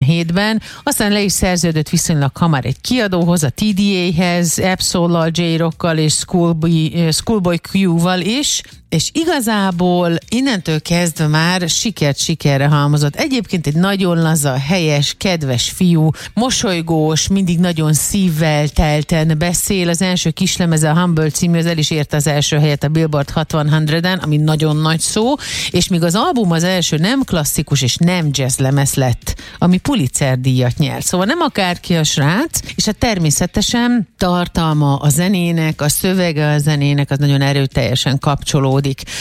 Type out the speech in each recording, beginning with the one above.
97-ben, aztán le is szerződött viszonylag hamar egy kiadóhoz, a TDA-hez, Absol-lal, J-Rockkal és Schoolboy Q-val is, és igazából innentől kezdve már sikerre halmozott. Egyébként egy nagyon laza, helyes, kedves fiú, mosolygós, mindig nagyon szívvel telten beszél. Az első kislemeze, a Humble című, az el is érte az első helyet a Billboard Hot 100-en, ami nagyon nagy szó, és míg az album az első nem klasszikus és nem jazz lemez lett, ami Pulitzer díjat nyert. Szóval nem akárki a srác, és hát természetesen tartalma a zenének, a szövege a zenének az nagyon erőteljesen kapcsolódik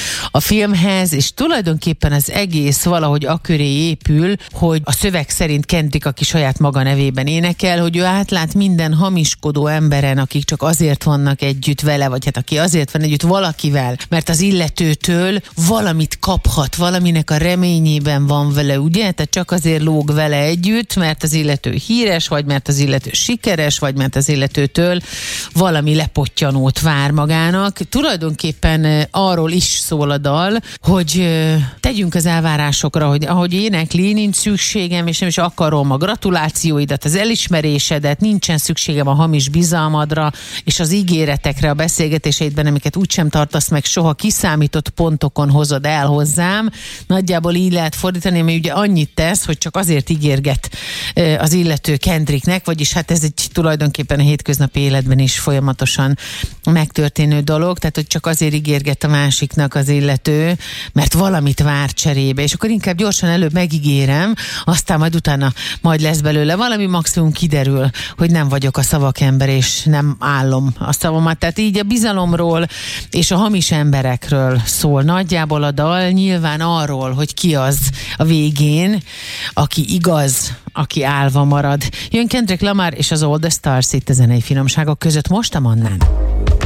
a filmhez, és tulajdonképpen az egész valahogy aköré épül, hogy a szöveg szerint Kendrick, aki saját maga nevében énekel, hogy ő átlát minden hamiskodó emberen, akik csak azért vannak együtt vele, vagy hát aki azért van együtt valakivel, mert az illetőtől valamit kaphat, valaminek a reményében van vele, ugye? Tehát csak azért lóg vele együtt, mert az illető híres, vagy mert az illető sikeres, vagy mert az illetőtől valami lepottyanót vár magának. Tulajdonképpen arról is szól a dal, hogy tegyünk az elvárásokra, hogy ahogy énekli, nincs szükségem, és nem is akarom a gratulációidat, az elismerésedet, nincsen szükségem a hamis bizalmadra, és az ígéretekre a beszélgetéseidben, amiket úgysem tartasz meg, soha kiszámított pontokon hozod el hozzám. Nagyjából így lehet fordítani, mert ugye annyit tesz, hogy csak azért ígérget az illető Kendricknek, vagyis hát ez egy tulajdonképpen a hétköznapi életben is folyamatosan megtörténő dolog, tehát hogy csak azért ígérget a másiknak az illető, mert valamit vár cserébe, és akkor inkább gyorsan előbb megígérem, aztán majd utána majd lesz belőle valami, maximum kiderül, hogy nem vagyok a szavak ember, és nem állom a szavamat. Tehát így a bizalomról és a hamis emberekről szól nagyjából a dal, nyilván arról, hogy ki az a végén, aki igaz, aki állva marad. Jön Kendrick Lamar és az All the Stars itt a zenei finomságok között most a Mannán.